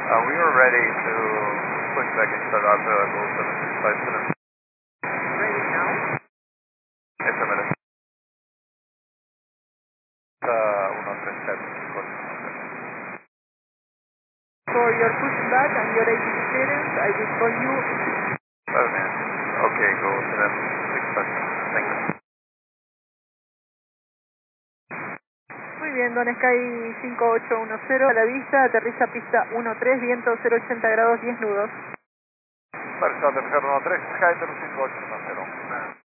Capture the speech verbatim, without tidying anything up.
Uh, we were ready to push back and start out uh, go seven six five seven. Ready now? Affirmative. Uh, uno tres siete. For your pushback and your A T C clearance, I will call you. Seven minutes. Okay, go seven six five. Thank you. Muy bien, Don Sky cinco ocho uno cero, a la vista, aterriza pista uno tres, viento cero ochenta grados, diez nudos. Para aterrizar uno tres, Sky cero cinco ocho uno cero.